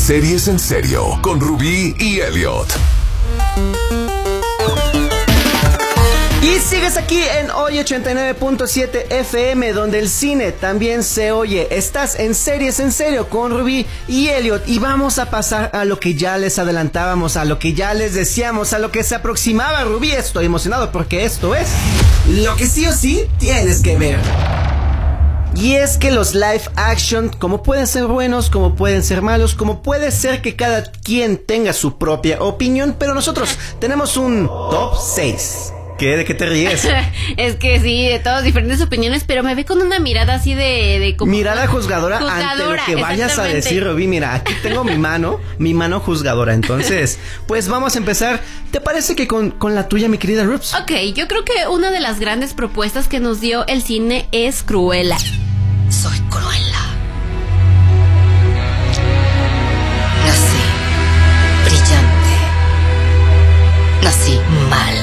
Series en Serio con Rubí y Elliot. Y sigues aquí en Hoy 89.7 FM, donde el cine también se oye. Estás en Series en Serio con Rubí y Elliot. Y vamos a pasar a lo que ya les adelantábamos, a lo que ya les decíamos, a lo que se aproximaba. Rubí, estoy emocionado porque esto es lo que sí o sí tienes que ver. Y es que los live action, como pueden ser buenos, como pueden ser malos, como puede ser que cada quien tenga su propia opinión, pero nosotros tenemos un top 6. ¿Qué? ¿De qué te ríes? Es que sí, de todas diferentes opiniones, pero me ve con una mirada así de como... Mirada juzgadora ante lo que vayas a decir, Rubí. Mira, aquí tengo mi mano juzgadora. Entonces, pues vamos a empezar. ¿Te parece que con la tuya, mi querida Rubs? Ok, yo creo que una de las grandes propuestas que nos dio el cine es Cruella. Soy Cruella. Nací brillante. Nací mala.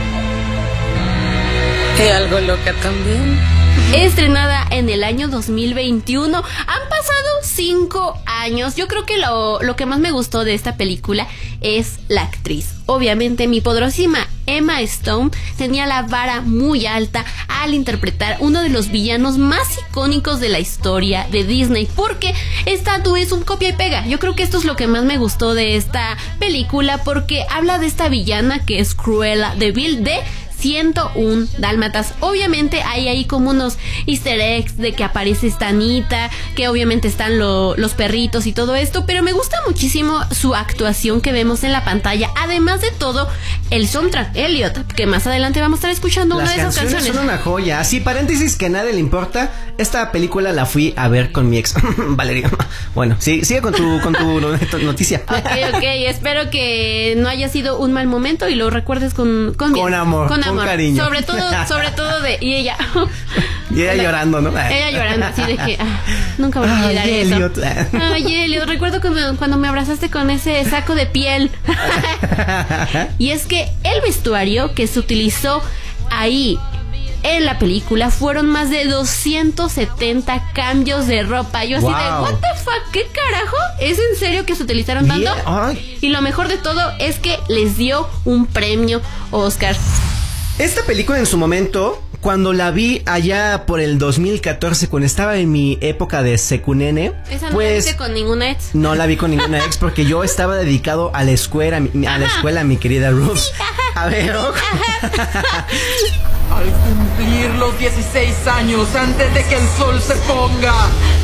¿Y algo loca también? Estrenada en el año 2021. Han pasado 5 años. Yo creo que lo que más me gustó de esta película es la actriz. Obviamente mi poderosísima Emma Stone tenía la vara muy alta al interpretar uno de los villanos más icónicos de la historia de Disney, porque esta no es un copia y pega. Yo creo que esto es lo que más me gustó de esta película, porque habla de esta villana que es Cruella de Vil de 101 Dálmatas. Obviamente hay ahí como unos easter eggs de que aparece esta Anita, que obviamente están los perritos y todo esto, pero me gusta muchísimo su actuación que vemos en la pantalla. Además de todo, el soundtrack, Elliot, que más adelante vamos a estar escuchando una de esas canciones. Las canciones son una joya. Así, paréntesis que a nadie le importa. Esta película la fui a ver con mi ex, Valeria. Bueno, sí, sigue con tu noticia. Ok, espero que no haya sido un mal momento y lo recuerdes con amor. Con cariño. Sobre todo de... Y ella... Y ella llorando, ¿no? Ella llorando, así de que... nunca voy a olvidar eso. Elliot. Ay, Elliot, recuerdo cuando me abrazaste con ese saco de piel. Y es que el vestuario que se utilizó ahí en la película fueron más de 270 cambios de ropa. Yo así de, what the fuck, ¿qué carajo? ¿Es en serio que se utilizaron tanto? Y lo mejor de todo es que les dio un premio Oscar. Esta película en su momento, cuando la vi allá por el 2014, cuando estaba en mi época de secunene, ¿Esa no la viste con ninguna ex? No la vi con ninguna ex porque yo estaba dedicado a la escuela, mi querida Ruth. A ver, Al cumplir los 16 años, antes de que el sol se ponga,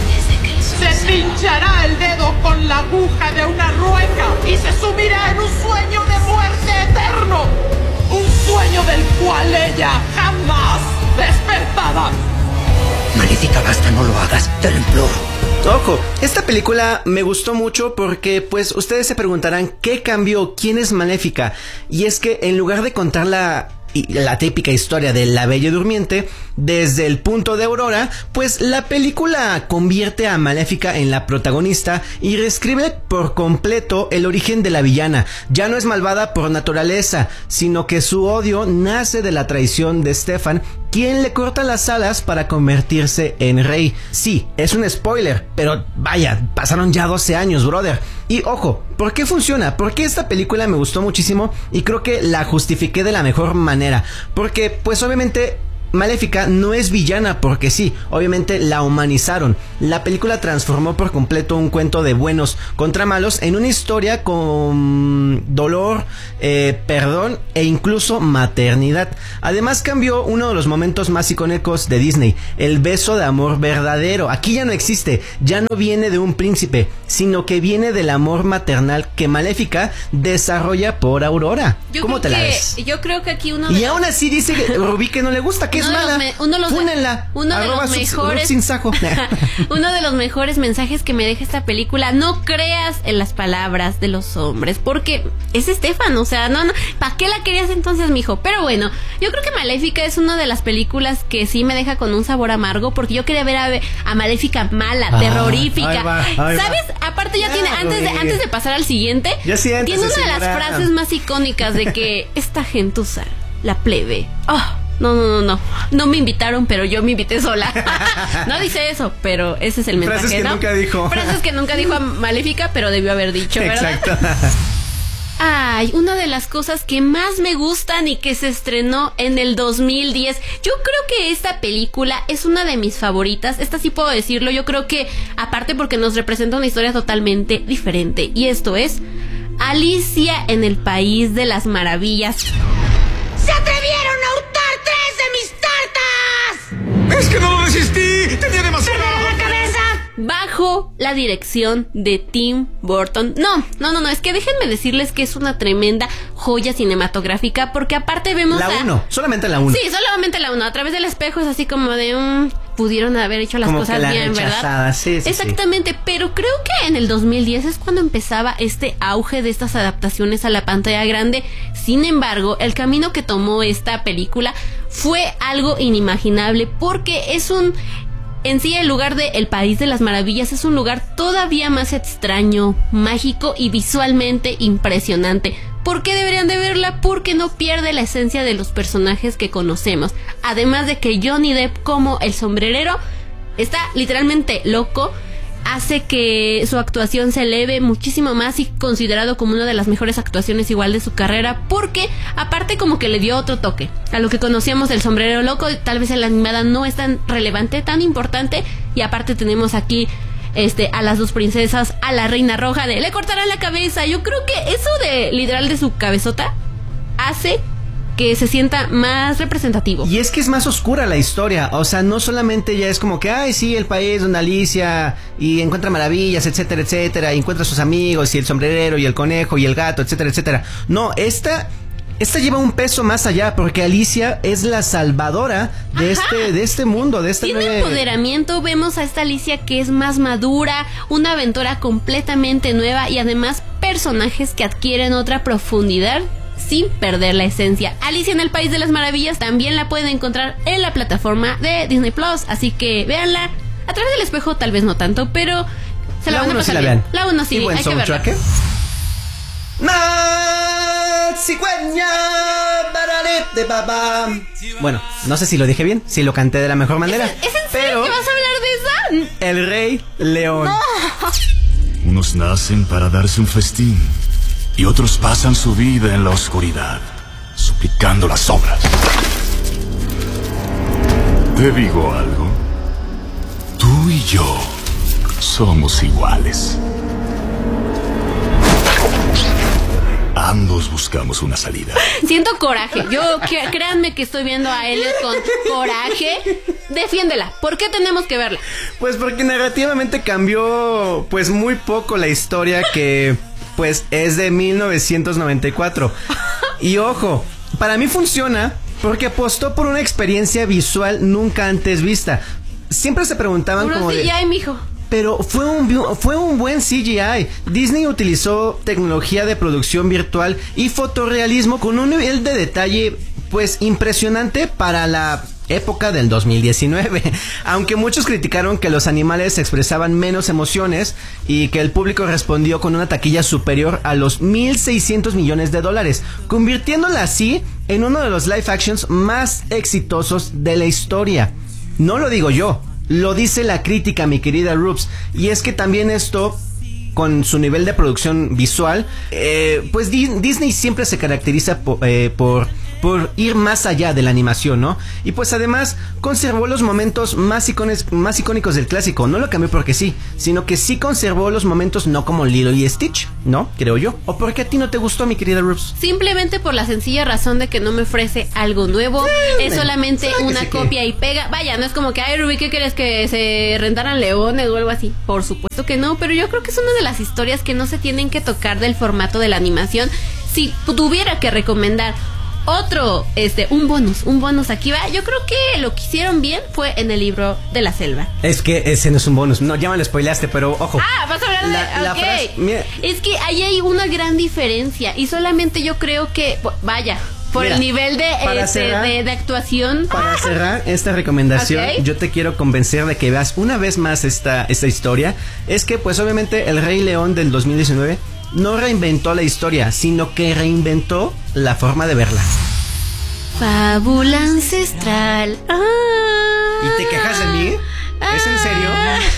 se pinchará el dedo con la aguja de una rueca y se sumirá en un sueño de muerte eterno. Un sueño del cual ella jamás despertará. Maléfica, basta, no lo hagas, te lo imploro. Ojo, esta película me gustó mucho porque, pues, ustedes se preguntarán ¿qué cambió? ¿Quién es Maléfica? Y es que en lugar de contar la típica historia de la Bella Durmiente desde el punto de Aurora, pues la película convierte a Maléfica en la protagonista y reescribe por completo el origen de la villana. Ya no es malvada por naturaleza, sino que su odio nace de la traición de Stefan, quien le corta las alas para convertirse en rey. Sí, es un spoiler, pero vaya, pasaron ya 12 años, brother. Y ojo, ¿por qué funciona? Porque esta película me gustó muchísimo y creo que la justifiqué de la mejor manera. Porque, pues obviamente, Maléfica no es villana porque sí, obviamente la humanizaron. La película transformó por completo un cuento de buenos contra malos en una historia con dolor, perdón e incluso maternidad. Además cambió uno de los momentos más icónicos de Disney, el beso de amor verdadero. Aquí ya no existe, ya no viene de un príncipe, sino que viene del amor maternal que Maléfica desarrolla por Aurora. ¿Cómo te la ves? Yo creo que aquí y aún así dice Rubí que no le gusta, que es mala. Uno de los mejores uno de los mejores mensajes que me deja esta película: no creas en las palabras de los hombres, porque es Stefan, o sea, no, ¿para qué la querías entonces, mijo? Pero bueno, yo creo que Maléfica es una de las películas que sí me deja con un sabor amargo, porque yo quería ver a Maléfica mala, terrorífica. ¿Sabes? Aparte ya tiene, antes de pasar al siguiente, tiene una de las frases más icónicas de que esta gentuza, la plebe, No me invitaron, pero yo me invité sola. No dice eso, pero ese es el mensaje, Frases que ¿no? nunca dijo. Frases que nunca dijo a Maléfica, pero debió haber dicho, ¿verdad? Exacto. Ay, una de las cosas que más me gustan y que se estrenó en el 2010. Yo creo que esta película es una de mis favoritas. Esta sí puedo decirlo. Yo creo que, aparte porque nos representa una historia totalmente diferente. Y esto es Alicia en el País de las Maravillas. ¡Se atrevieron a hurtar 3 de mis tartas! ¡Es que no lo resistí! ¡Tenía demasiado! ¡Perdí la cabeza! Bajo la dirección de Tim Burton. No, es que déjenme decirles que es una tremenda joya cinematográfica, porque aparte vemos La 1, solamente la 1. Sí, solamente la 1. A través del espejo es así como de pudieron haber hecho las como cosas que la bien, rechazada. ¿verdad? Sí, exactamente, pero creo que en el 2010 es cuando empezaba este auge de estas adaptaciones a la pantalla grande. Sin embargo, el camino que tomó esta película fue algo inimaginable, porque en sí, el lugar de El País de las Maravillas es un lugar todavía más extraño, mágico y visualmente impresionante. ¿Por qué deberían de verla? Porque no pierde la esencia de los personajes que conocemos. Además de que Johnny Depp como el sombrerero está literalmente loco, hace que su actuación se eleve muchísimo más y considerado como una de las mejores actuaciones igual de su carrera, porque aparte como que le dio otro toque a lo que conocíamos del sombrero loco. Tal vez en la animada no es tan relevante, tan importante, y aparte tenemos aquí a las dos princesas, a la reina roja de le cortarán la cabeza. Yo creo que eso de literal de su cabezota hace que se sienta más representativo. Y es que es más oscura la historia. O sea, no solamente ya es como que, ay, sí, el país donde Alicia y encuentra maravillas, etcétera, etcétera, y encuentra a sus amigos y el sombrerero y el conejo y el gato, etcétera, etcétera. No, esta lleva un peso más allá, porque Alicia es la salvadora de este mundo, de esta Tiene empoderamiento. Vemos a esta Alicia que es más madura, una aventura completamente nueva y además personajes que adquieren otra profundidad sin perder la esencia. Alicia en el País de las Maravillas también la pueden encontrar en la plataforma de Disney Plus, así que véanla. A través del espejo tal vez no tanto, pero se la van a pasar bien. Vean. La 1 sí, y buen hay que verla. Bueno, no sé si lo dije bien, si lo canté de la mejor manera. ¿Es en serio pero que vas a hablar de esa? El Rey León. No. Unos nacen para darse un festín y otros pasan su vida en la oscuridad, suplicando las obras. Te digo algo. Tú y yo somos iguales. Ambos buscamos una salida. Siento coraje. Créanme que estoy viendo a Elliot con coraje. Defiéndela. ¿Por qué tenemos que verla? Pues porque narrativamente cambió pues muy poco la historia, que pues es de 1994. Y ojo, para mí funciona porque apostó por una experiencia visual nunca antes vista. Siempre se preguntaban Puro como de... CGI, mijo. Pero fue un buen CGI. Disney utilizó tecnología de producción virtual y fotorrealismo con un nivel de detalle pues impresionante para la época del 2019. Aunque muchos criticaron que los animales expresaban menos emociones y que el público respondió con una taquilla superior a los $1,600 millones, convirtiéndola así en uno de los live actions más exitosos de la historia. No lo digo yo, lo dice la crítica, mi querida Rubes. Y es que también esto, con su nivel de producción visual, pues Disney siempre se caracteriza por ir más allá de la animación, ¿no? Y pues además conservó los momentos más icónicos del clásico. No lo cambió porque sí, sino que sí conservó los momentos, no como Lilo y Stitch, ¿no? Creo yo. ¿O por qué a ti no te gustó, mi querida Rubes? Simplemente por la sencilla razón de que no me ofrece algo nuevo. Es solamente una copia y pega. Vaya, no es como que, ay, Rubí, ¿qué quieres? ¿Que se rentaran leones o algo así? Por supuesto que no, pero yo creo que es una de las historias que no se tienen que tocar del formato de la animación. Si tuviera que recomendar otro, un bonus aquí va. Yo creo que lo que hicieron bien fue en el libro de la selva. Es que ese no es un bonus. No, ya me lo spoileaste, pero ojo. Ah, vas a hablar de... La ok. frase, mira. Es que ahí hay una gran diferencia. Y solamente yo creo que... Vaya, por Mira, el nivel de actuación... Para cerrar esta recomendación, Ok. yo te quiero convencer de que veas una vez más esta historia. Es que pues obviamente El Rey León del 2019 no reinventó la historia, sino que reinventó la forma de verla. Fábula ancestral. ¿Y te quejas de mí? ¿Es en serio?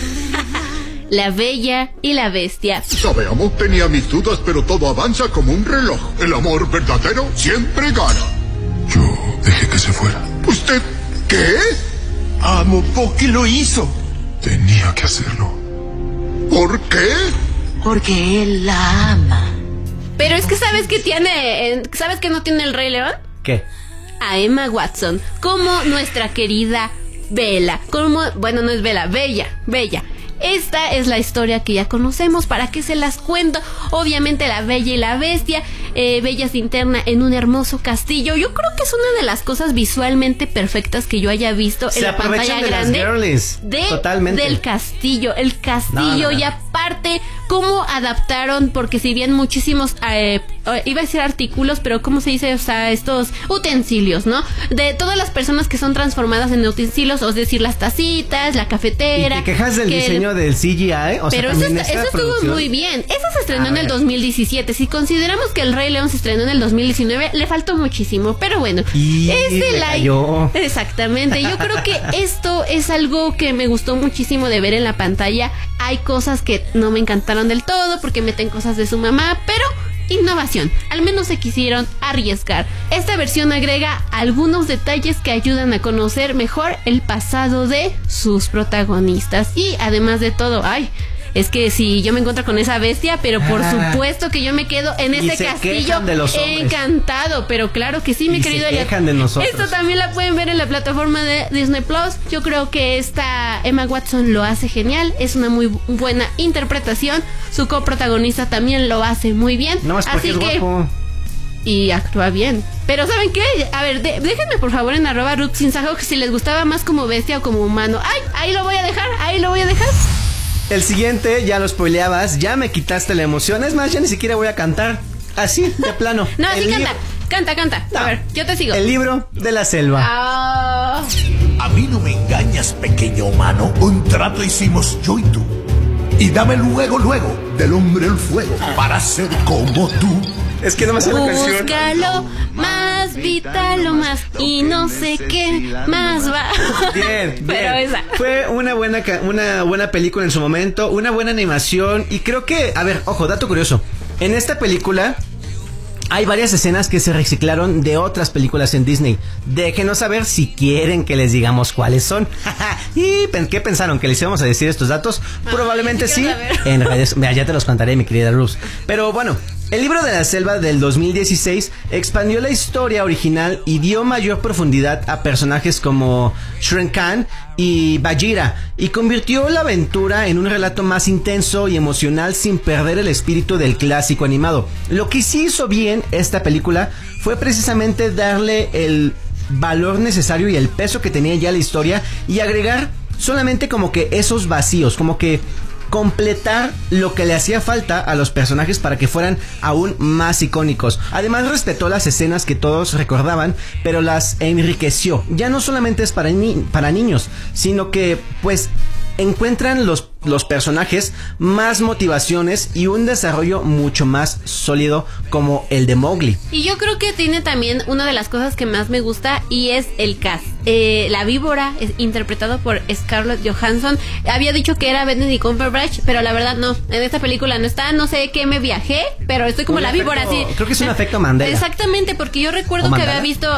La Bella y la Bestia. Sabemos, tenía mis dudas, pero todo avanza como un reloj. El amor verdadero siempre gana. Yo dejé que se fuera. ¿Usted qué? Amo porque lo hizo. Tenía que hacerlo. ¿Por qué? Porque él la ama. Pero es que ¿sabes qué tiene? ¿Sabes qué no tiene el Rey León? ¿Qué? A Emma Watson como nuestra querida Bella. Bueno, no es Bella, Bella. Esta es la historia que ya conocemos. ¿Para qué se las cuento? Obviamente La Bella y la Bestia. Bella se interna en un hermoso castillo. Yo creo que es una de las cosas visualmente perfectas que yo haya visto en la pantalla grande. Totalmente. Del castillo. El castillo y aparte cómo adaptaron, porque si bien muchísimos, iba a decir artículos, pero ¿cómo se dice? O sea, estos utensilios, ¿no? De todas las personas que son transformadas en utensilios, es decir, las tacitas, la cafetera. ¿Y te quejas del diseño del CGI? Pero eso estuvo muy bien. Eso se estrenó en el 2017. Si consideramos que el Rey León se estrenó en el 2019, le faltó muchísimo. Pero bueno, exactamente. Yo creo que esto es algo que me gustó muchísimo de ver en la pantalla. Hay cosas que no me encantaron del todo porque meten cosas de su mamá, pero innovación, al menos se quisieron arriesgar. Esta versión agrega algunos detalles que ayudan a conocer mejor el pasado de sus protagonistas. Y además de todo, es que si yo me encuentro con esa bestia, pero por supuesto que yo me quedo en ese castillo encantado. Pero claro que sí, mi querido Elliot. Esto también la pueden ver en la plataforma de Disney Plus. Yo creo que esta Emma Watson lo hace genial. Es una muy buena interpretación. Su coprotagonista también lo hace muy bien. No, es porque así es guapo. Y actúa bien. Pero ¿saben qué? A ver, déjenme por favor en @RuthSinsajo si les gustaba más como bestia o como humano. Ahí lo voy a dejar. El siguiente, ya lo spoileabas, ya me quitaste la emoción. Es más, ya ni siquiera voy a cantar. Así, de plano. No, sí canta. No, a ver, yo te sigo. El libro de la selva. A mí no me engañas, pequeño humano. Un trato hicimos yo y tú. Y dame luego, del hombre el fuego para ser como tú. Es que no me sé la canción. Búscalo más vital o más y no sé qué más va. Bien. Pero esa fue una buena película en su momento, una buena animación. Y creo que, a ver, ojo, dato curioso. En esta película hay varias escenas que se reciclaron de otras películas en Disney. Déjenos saber si quieren que les digamos cuáles son. ¿Y qué pensaron? ¿Que les íbamos a decir estos datos? Probablemente sí. En redes, ya te los contaré, mi querida Luz. Pero bueno, el libro de la selva del 2016 expandió la historia original y dio mayor profundidad a personajes como Shere Khan y Bagheera, y convirtió la aventura en un relato más intenso y emocional sin perder el espíritu del clásico animado. Lo que sí hizo bien esta película fue precisamente darle el valor necesario y el peso que tenía ya la historia y agregar solamente como que esos vacíos, como que completar lo que le hacía falta a los personajes para que fueran aún más icónicos. Además respetó las escenas que todos recordaban, pero las enriqueció. Ya no solamente es para niños, sino que pues encuentran los personajes más motivaciones y un desarrollo mucho más sólido como el de Mowgli. Y yo creo que tiene también una de las cosas que más me gusta y es el cast. La víbora es interpretado por Scarlett Johansson. Había dicho que era Benedict Cumberbatch, pero la verdad no. En esta película no está. No sé qué me viajé, pero estoy como la víbora, sí. Creo que es un efecto Mandela. Exactamente, porque yo recuerdo que había visto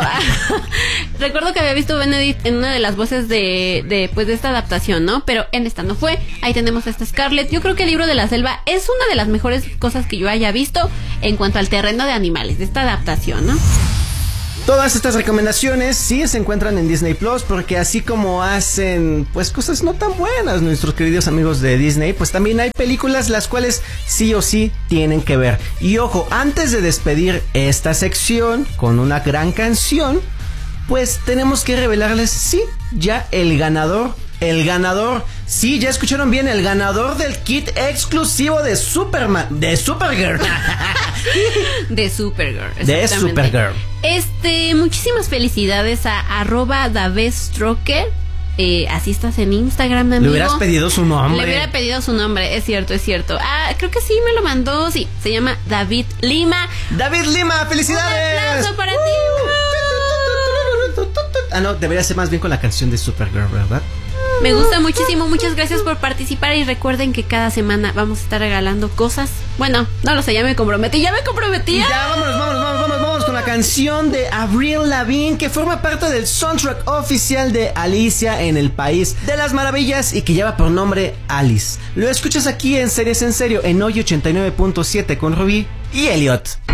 Benedict en una de las voces de esta adaptación, ¿no? Pero en esta no fue. Ahí tenemos a esta Scarlett. Yo creo que el libro de la selva es una de las mejores cosas que yo haya visto en cuanto al terreno de animales, de esta adaptación, ¿no? Todas estas recomendaciones sí se encuentran en Disney Plus, porque así como hacen pues cosas no tan buenas nuestros queridos amigos de Disney, pues también hay películas las cuales sí o sí tienen que ver. Y ojo, antes de despedir esta sección con una gran canción, pues tenemos que revelarles ya el ganador, sí, ya escucharon bien, el ganador del kit exclusivo de Supergirl. De Supergirl. Muchísimas felicidades a @DaveStroker. Así estás en Instagram, amigo. Le hubieras pedido su nombre. Le hubiera pedido su nombre, es cierto. Creo que sí me lo mandó, sí. Se llama David Lima. David Lima, felicidades. Un aplauso para ti. no, debería ser más bien con la canción de Supergirl, ¿verdad? Me gusta muchísimo, muchas gracias por participar y recuerden que cada semana vamos a estar regalando cosas. Bueno, no lo sé, ya me comprometí. Ya vámonos con la canción de Avril Lavigne, que forma parte del soundtrack oficial de Alicia en el País de las Maravillas y que lleva por nombre Alice. Lo escuchas aquí en Series en Serio en Hoy 89.7 con Rubí y Elliot.